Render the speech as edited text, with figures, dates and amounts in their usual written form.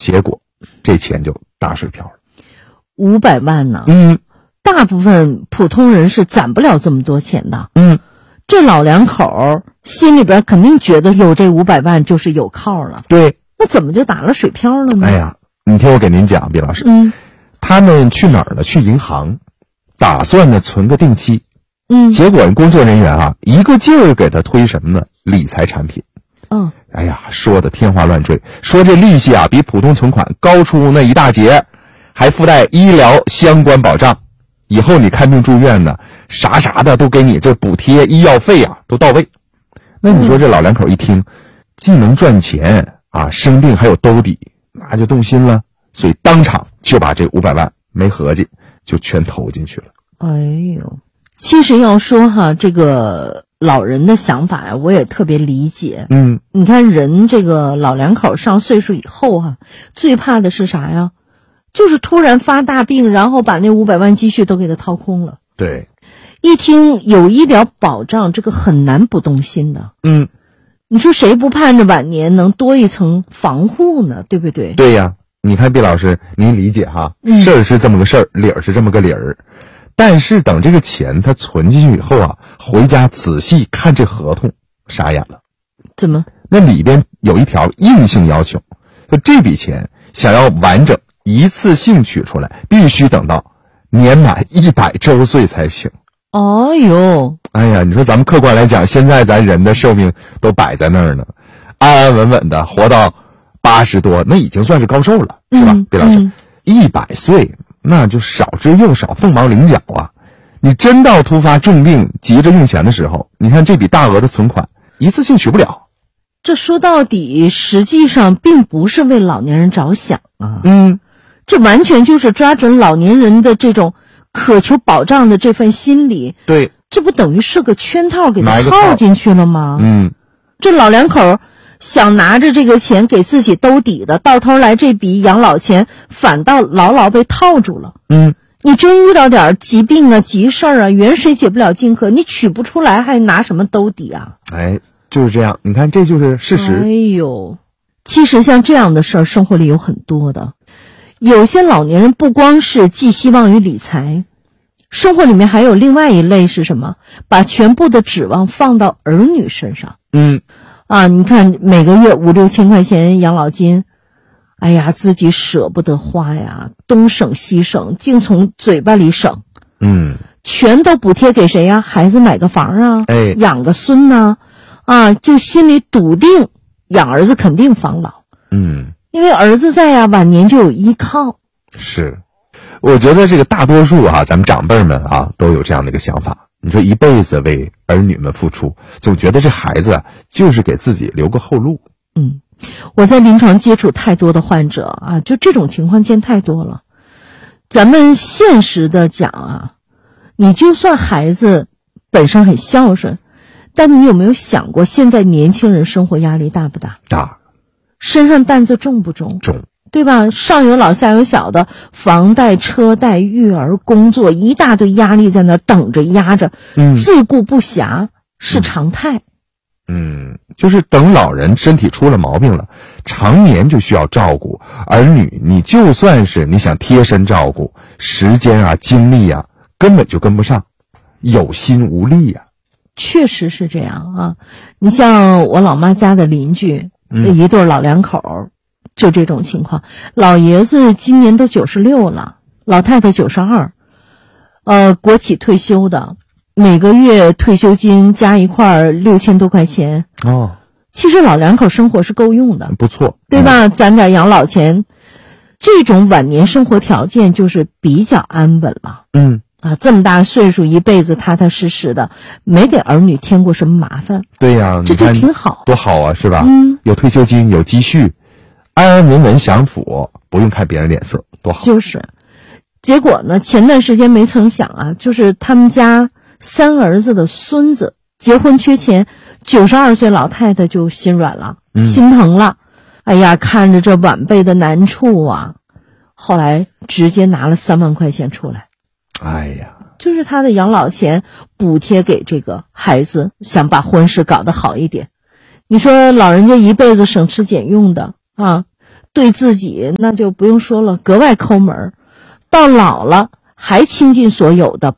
结果这钱就打水漂了。 500万呢？大部分普通人是攒不了这么多钱的。这老两口心里边肯定觉得有这500万就是有靠了。 对， 那怎么就打了水漂了呢？ 哎呀，你听我给您讲，毕老师。他们去哪儿了？去银行，打算呢存个定期。结果工作人员一个劲儿给他推什么呢？理财产品。哎呀，说的天花乱坠，说这利息比普通存款高出那一大截，还附带医疗相关保障，以后你看病住院呢，啥的都给你这补贴，医药费都到位。那你说这老两口一听，既能赚钱生病还有兜底，那就动心了，所以当场就把这500万没合计就全投进去了。 哎呦，其实要说这个老人的想法我也特别理解。你看人这个老两口上岁数以后最怕的是啥呀？就是突然发大病，然后把那500万积蓄都给他掏空了。 对， 一听有医疗保障，这个很难不动心的。你说谁不盼着晚年能多一层防护呢？对不对？ 对呀，你看毕老师，您理解事儿是这么个事儿，理儿是这么个理儿。但是等这个钱他存进去以后回家仔细看这合同，傻眼了。 怎么？ 那里边有一条硬性要求，就这笔钱想要完整一次性取出来，必须等到年满100周岁才行。 哦哟， 哎呀，你说咱们客观来讲，现在咱人的寿命都摆在那儿呢，安安稳稳的活到80多，那已经算是高寿了，是吧？毕老师，100岁那就少之又少，凤毛麟角你真到突发重病急着用钱的时候，你看这笔大额的存款一次性取不了。 这说到底实际上并不是为老年人着想这完全就是抓准老年人的这种渴求保障的这份心理。 对， 这不等于是个圈套给他套进去了吗？这老两口想拿着这个钱给自己兜底的，到头来这笔养老钱反倒牢牢被套住了。你真遇到点疾病急事儿远水解不了近渴，你取不出来还拿什么兜底哎，就是这样，你看这就是事实。 哎呦，其实像这样的事儿生活里有很多的。有些老年人不光是寄希望于理财，生活里面还有另外一类是什么？把全部的指望放到儿女身上。你看每个月5、6千块钱养老金，哎呀，自己舍不得花呀，东省西省，净从嘴巴里省。全都补贴给谁呀？孩子买个房养个孙就心里笃定养儿子肯定防老。因为儿子在晚年就有依靠。 是，我觉得这个大多数咱们长辈们都有这样的一个想法。你说一辈子为儿女们付出，总觉得这孩子就是给自己留个后路。 我在临床接触太多的患者就这种情况见太多了。咱们现实的讲你就算孩子本身很孝顺，但你有没有想过现在年轻人生活压力大不大？ 大。 身上担子重不重？ 重， 对吧？上有老下有小的，房贷、车贷、育儿、工作，一大堆压力在那等着压着，自顾不暇是常态。 就是等老人身体出了毛病了，常年就需要照顾儿女，你就算是你想贴身照顾，时间精力根本就跟不上，有心无力确实是这样你像我老妈家的邻居，一对老两口就这种情况，老爷子今年都96了，老太太92，国企退休的，每个月退休金加一块6000多块钱。其实老两口生活是够用的， 不错， 对吧？攒点养老钱，这种晚年生活条件就是比较安稳了。这么大岁数，一辈子踏踏实实的，没给儿女添过什么麻烦。 对呀， 这就挺好， 多好是吧？有退休金，有积蓄，安安稳稳享福，不用看别人脸色，多好。 就是，结果呢，前段时间没成想就是他们家3儿子的孙子结婚缺钱，92岁老太太就心软了，心疼了。哎呀，看着这晚辈的难处后来直接拿了3万块钱出来。 哎呀， 就是他的养老钱补贴给这个孩子，想把婚事搞得好一点。你说老人家一辈子省吃俭用的对自己那就不用说了，格外抠门，到老了还倾尽所有的